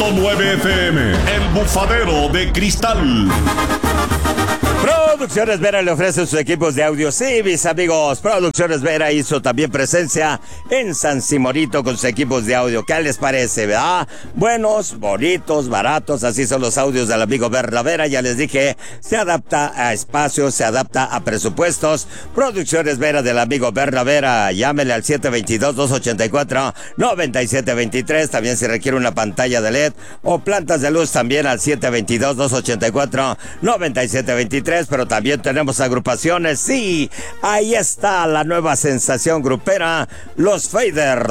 100.9 FM, El Bufadero de Cristal. Producciones Vera le ofrece sus equipos de audio. Sí, mis amigos, Producciones Vera hizo también presencia en San Simorito con sus equipos de audio. ¿Qué les parece, verdad? Buenos, bonitos, baratos, así son los audios del amigo Berna Vera. Ya les dije, se adapta a espacios, se adapta a presupuestos. Producciones Vera del amigo Berna Vera. Llámele al 722-284-9723. También si requiere una pantalla de LED o plantas de luz, también al 722-284-9723. Pero también tenemos agrupaciones. Sí, ahí está la nueva sensación grupera, los Fader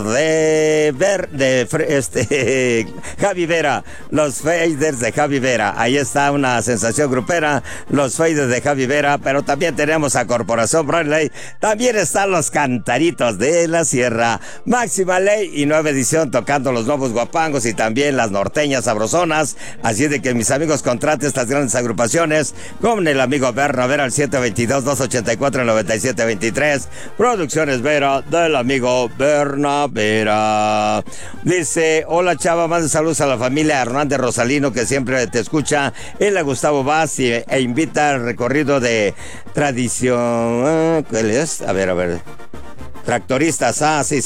de Javi Vera, los Faders de Javi Vera. Ahí está una sensación grupera, los Faders de Javi Vera. Pero también tenemos a Corporación Bradley, también están los Cantaritos de la Sierra, Máxima Ley y Nueva Edición tocando los nuevos guapangos y también las norteñas sabrosonas. Así de que mis amigos, contraten estas grandes agrupaciones con el amigo Berna Vera al 722-284-9723. Producciones Vera del amigo Berna Vera. Dice: hola chava, manda saludos a la familia Hernández Rosalino que siempre te escucha en la Gustavo Vaz e invita al recorrido de tradición. ¿Cuál es? A ver. Tractoristas, sí.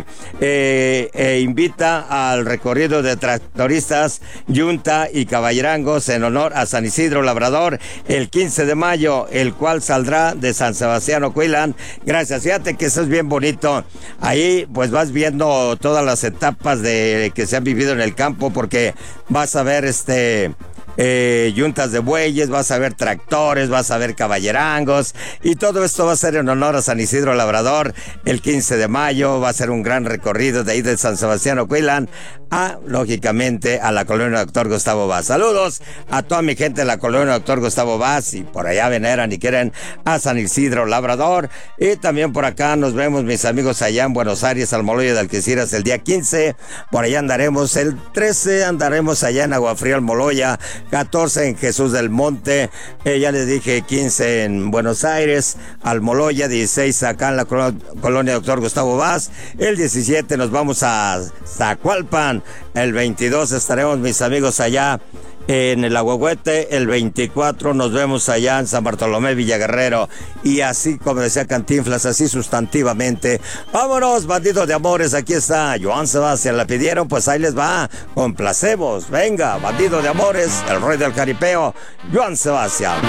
Invita al recorrido de tractoristas, Yunta y Caballerangos en honor a San Isidro Labrador el 15 de mayo, el cual saldrá de San Sebastián Ocuilan. Gracias, fíjate que eso es bien bonito. Ahí pues vas viendo todas las etapas de que se han vivido en el campo, porque vas a ver yuntas de bueyes, vas a ver tractores, vas a ver caballerangos, y todo esto va a ser en honor a San Isidro Labrador el 15 de mayo. Va a ser un gran recorrido de ahí de San Sebastián Ocuilan lógicamente a la colonia Doctor Gustavo Vaz. Saludos a toda mi gente de la colonia Doctor Gustavo Vaz, y por allá veneran y quieren a San Isidro Labrador. Y también por acá nos vemos, mis amigos, allá en Buenos Aires, Almoloya de Algeciras el día 15, por allá andaremos el 13, andaremos allá en Aguafría Almoloya, 14 en Jesús del Monte, ya les dije 15 en Buenos Aires, Almoloya, 16 acá en la colonia Doctor Gustavo Vaz, el 17 nos vamos a Zacualpan, el 22 estaremos, mis amigos, allá en el Ahuehuete, el 24 nos vemos allá en San Bartolomé Villaguerrero, y así como decía Cantinflas, así sustantivamente. Vámonos, bandidos de amores, aquí está Joan Sebastián, la pidieron, pues ahí les va, complacemos, venga, bandido de amores, el rey del jaripeo, Joan Sebastián.